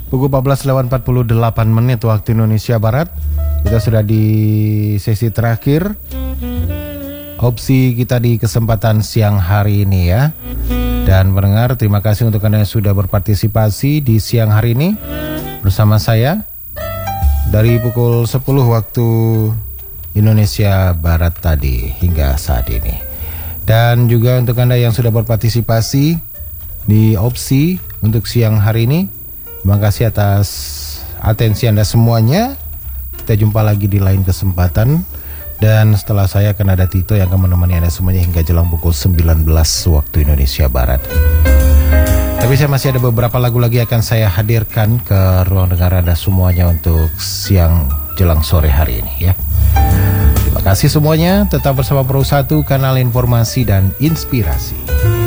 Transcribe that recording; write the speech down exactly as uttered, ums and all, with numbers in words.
Pukul empat belas lewat empat puluh delapan menit waktu Indonesia Barat. Kita sudah di sesi terakhir opsi kita di kesempatan siang hari ini ya. Dan pendengar, terima kasih untuk Anda yang sudah berpartisipasi di siang hari ini bersama saya dari pukul sepuluh waktu Indonesia Barat tadi hingga saat ini. Dan juga untuk Anda yang sudah berpartisipasi di opsi untuk siang hari ini, terima kasih atas atensi Anda semuanya. Kita jumpa lagi di lain kesempatan. Dan setelah saya akan ada Tito yang akan menemani Anda semuanya hingga jelang pukul sembilan belas waktu Indonesia Barat. Tapi saya masih ada beberapa lagu lagi akan saya hadirkan ke ruang dengar Anda semuanya untuk siang jelang sore hari ini ya. Terima kasih semuanya, tetap bersama Pro satu, kanal informasi dan inspirasi.